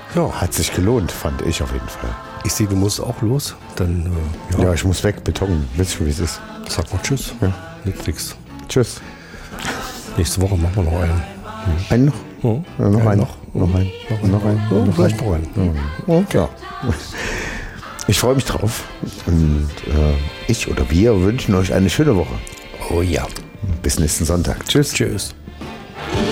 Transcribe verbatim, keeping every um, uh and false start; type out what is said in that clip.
Ja. Hat sich gelohnt, fand ich auf jeden Fall. Ich sehe, du musst auch los. Dann, äh, ja. Ja, ich muss weg, Beton. Wisst schon, wie es ist. Sag mal Tschüss. Ja. Netflix. Tschüss. Nächste Woche machen wir noch einen. Einen noch? Hm? Ja, noch Ja, einen. noch. Noch einen. Noch einen. Noch einen. Ja, Noch vielleicht einen. noch einen. Ja. Ja. Ich freue mich drauf. Und äh, ich oder wir wünschen euch eine schöne Woche. Oh ja. Bis nächsten Sonntag. Tschüss. Tschüss.